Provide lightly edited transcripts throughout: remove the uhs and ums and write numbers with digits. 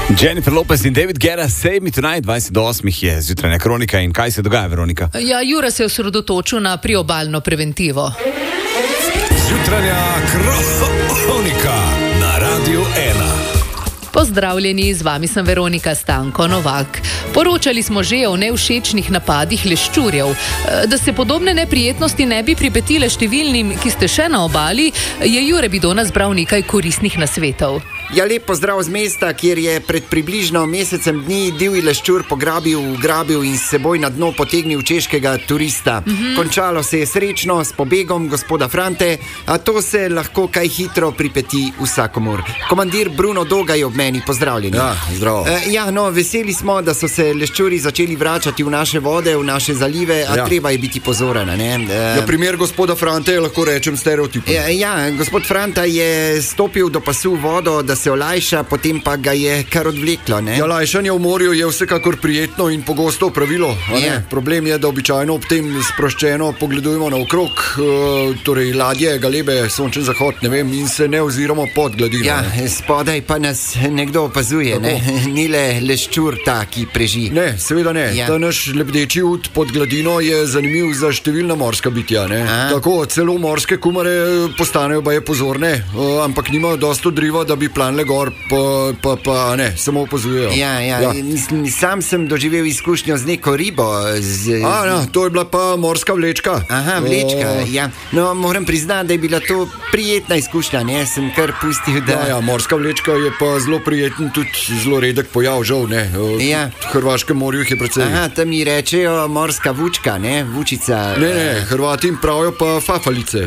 Jennifer Lopez in David Guetta, Save Me Tonight, 28 je zjutrajna kronika. In kaj se dogaja, Veronika? Ja, Jure se je osredotočil na priobalno preventivo. Zjutrajna kronika na Radiu 1. Pozdravljeni, z vami sem Veronika Stanko Novak. Poročali smo že o nevšečnih napadih leščurjev. Da se podobne neprijetnosti ne bi pripetile številnim, ki ste še na obali, je Jure Bidona zbral nekaj koristnih nasvetov. Ja, lep pozdrav z mesta, kjer je pred približno mesecem dni divji leščur ugrabil in s seboj na dno potegnil češkega turista. Končalo se je srečno s pobegom gospoda Frante, a to se lahko kaj hitro pripeti vsakomur. Komandir Bruno Doga je ob meni, pozdravljeni. Ja, zdravo. Veseli smo, da so se leščuri začeli vračati v naše vode, v naše zalive, a treba je biti pozoren, ne? Primer gospoda Frante je, lahko rečem, stereotip. Gospod Franta je stopil do pasu vodo, da se olajša, potem pa ga je kar odvleklo, ne? Ja, lajšanje v morju je vsekakor prijetno in pogosto pravilo. Problem je, da običajno ob tem sproščeno pogledujemo naokrog, torej ladje, galebe, sončen zahod, ne vem, in se ne oziramo pod gladino. Ja, spodaj pa nas nekdo opazuje, ne? Ni le leščur ta, ki preži. Ne, seveda ne. Ta naš lebdeči ud pod gladino je zanimiv za številna morska bitja, ne? Tako, celo morske kumare postanejo baje pozorne, ampak nimajo dosti odriva, da bi planile gor, pa ne, samo opazujejo. Sam sem doživel izkušnjo z neko ribo. To je bila pa morska vlečka. Aha, vlečka, No, moram priznati, da je bila to prijetna izkušnja, ne? Sem kar pustil, da... Ja, morska vlečka je pa zelo prijeten, tudi zelo redek pojav, žal, ne? V Hrvaškem morju jih je precej. Tam ji rečejo morska vučka, ne? Vučica. Ne, Hrvati jim pravijo pa fafalice.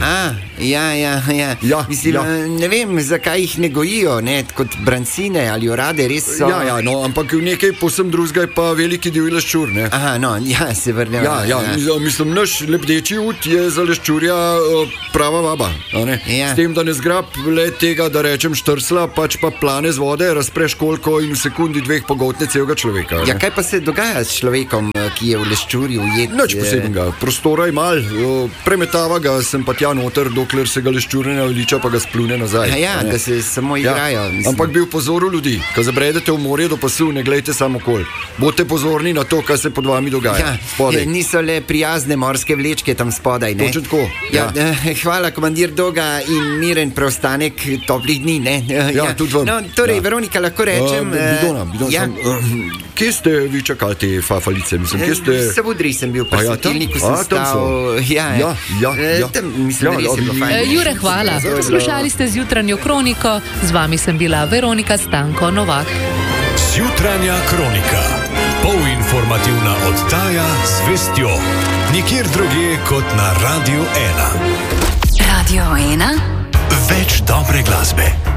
Mislim, ne vem, zakaj jih ne gojijo, ne? Kot brancine ali orade, res so... ampak nekaj povsem drugega je pa veliki divji leščur, ne? Se vrnemo. Mislim, naš lebdeči ud je za leščurja prava vaba, ne? S tem, da ne zgrab le tega, da rečem štrsla, pač pa plane z vode, razpre školjko in v sekundi dveh pogoltne celega človeka. Kaj pa se dogaja s človekom, ki je v leščurju ujet? Nič posebnega, prostora je mal, premetava ga sem pa tja noter, dokler se ga leščur ne naveliča, pa ga splune nazaj. Da se samo igrajo. Ampak bi upozoril ljudi, ko zabredete v morje do pasu, ne glejte samo okoli. Bodite pozorni na to, kaj se pod vami dogaja. Niso le prijazne morske vlečke tam spodaj, ne? Točno tako. Hvala, komandir Doga, in miren preostanek toplih dni, ne? Tudi vam. Veronika, lahko rečem... Bidona, kje ste vi čakali te fafalice? Mislim, kje ste... V Savudriji sem bil, pa svetilniku sem stal. Mislim, res je bilo fajn. Jure, hvala. Poslušali ste zjutranjo kroniko, z vami sem bila Veronika Stanko Novak. Zjutranja kronika. Polinformativna oddaja z vestjo. Nikjer drugje kot na Radiu 1. Radio 1. Več dobre glasbe.